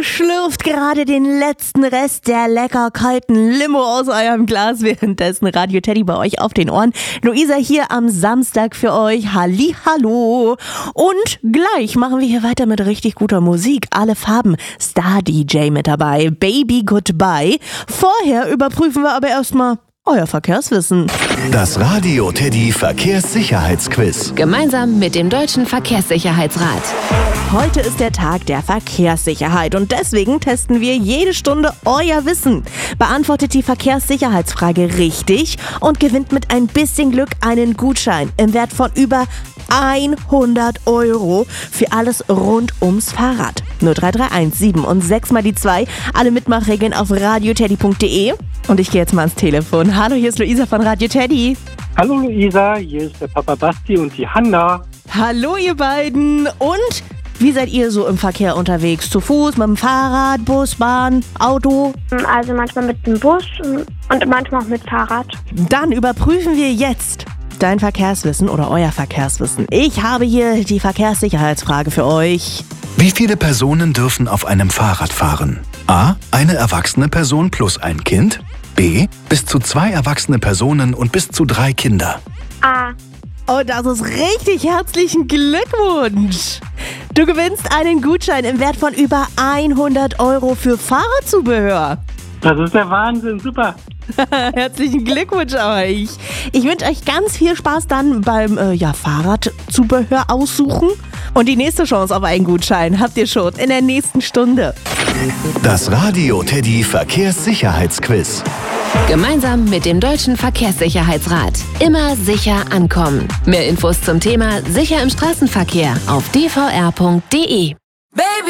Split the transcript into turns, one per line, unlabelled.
Ihr schlürft gerade den letzten Rest der lecker kalten Limo aus eurem Glas, währenddessen Radio Teddy bei euch auf den Ohren. Luisa hier am Samstag für euch. Hallihallo. Und gleich machen wir hier weiter mit richtig guter Musik. Alle Farben. Star DJ mit dabei. Baby Goodbye. Vorher überprüfen wir aber erstmal euer Verkehrswissen.
Das Radio Teddy Verkehrssicherheitsquiz.
Gemeinsam mit dem Deutschen Verkehrssicherheitsrat.
Heute ist der Tag der Verkehrssicherheit und deswegen testen wir jede Stunde euer Wissen. Beantwortet die Verkehrssicherheitsfrage richtig und gewinnt mit ein bisschen Glück einen Gutschein im Wert von über 100 € für alles rund ums Fahrrad. 0331 7 und 6 mal die 2. Alle Mitmachregeln auf radioteddy.de. Und ich gehe jetzt mal ans Telefon. Hallo, hier ist Luisa von Radio Teddy.
Hallo Luisa, hier ist der Papa Basti und die Hanna.
Hallo ihr beiden. Und wie seid ihr so im Verkehr unterwegs? Zu Fuß, mit dem Fahrrad, Bus, Bahn, Auto?
Also manchmal mit dem Bus und manchmal auch mit Fahrrad.
Dann überprüfen wir jetzt dein Verkehrswissen oder euer Verkehrswissen. Ich habe hier die Verkehrssicherheitsfrage für euch.
Wie viele Personen dürfen auf einem Fahrrad fahren? A. Eine erwachsene Person plus ein Kind. B. Bis zu 2 erwachsene Personen und bis zu 3 Kinder.
A.
Oh, das ist richtig. Herzlichen Glückwunsch. Du gewinnst einen Gutschein im Wert von über 100 € für Fahrradzubehör.
Das ist der Wahnsinn, super.
Herzlichen Glückwunsch euch. Ich wünsche euch ganz viel Spaß dann beim Fahrradzubehör aussuchen. Und die nächste Chance auf einen Gutschein habt ihr schon in der nächsten Stunde.
Das Radio Teddy Verkehrssicherheitsquiz.
Gemeinsam mit dem Deutschen Verkehrssicherheitsrat. Immer sicher ankommen. Mehr Infos zum Thema Sicher im Straßenverkehr auf dvr.de.
Baby